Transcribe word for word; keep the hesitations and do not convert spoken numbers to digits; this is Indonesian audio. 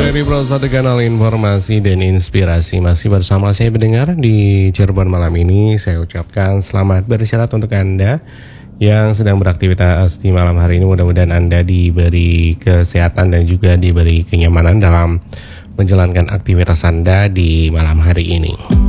Dari Pro satu Kanal Informasi dan Inspirasi, masih bersama saya pendengar di Cirebon malam ini. Saya ucapkan selamat beristirahat untuk Anda yang sedang beraktivitas di malam hari ini. Mudah-mudahan Anda diberi kesehatan dan juga diberi kenyamanan dalam menjalankan aktivitas Anda di malam hari ini.